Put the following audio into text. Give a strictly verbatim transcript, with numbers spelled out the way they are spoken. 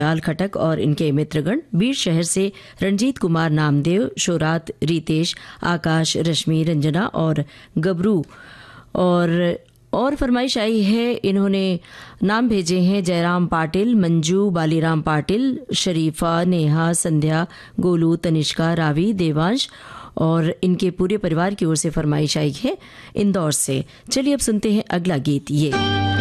लाल खटक और इनके मित्रगण, बीर शहर से रणजीत कुमार नामदेव, शोरात रितेश, आकाश, रश्मि, रंजना और गबरू। और और फरमाइश आई है, इन्होंने नाम भेजे हैं जयराम पाटिल, मंजू, बालीराम पाटिल, शरीफा, नेहा, संध्या, गोलू, तनिष्का, रावी, देवांश और इनके पूरे परिवार की ओर से फरमाइश आई है इंदौर से। चलिए अब सुनते हैं अगला गीत। ये